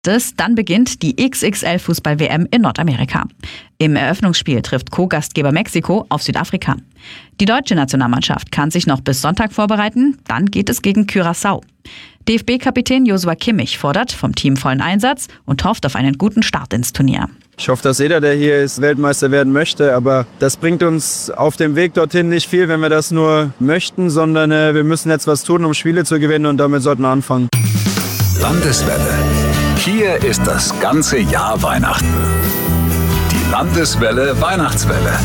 Dann beginnt die XXL-Fußball-WM in Nordamerika. Im Eröffnungsspiel trifft Co-Gastgeber Mexiko auf Südafrika. Die deutsche Nationalmannschaft kann sich noch bis Sonntag vorbereiten, dann geht es gegen Curaçao. DFB-Kapitän Joshua Kimmich fordert vom Team vollen Einsatz und hofft auf einen guten Start ins Turnier. Ich hoffe, dass jeder, der hier ist, Weltmeister werden möchte, aber das bringt uns auf dem Weg dorthin nicht viel, wenn wir das nur möchten, sondern wir müssen jetzt was tun, um Spiele zu gewinnen und damit sollten wir anfangen. Landeswelle. Hier ist das ganze Jahr Weihnachten. Die Landeswelle Weihnachtswelle.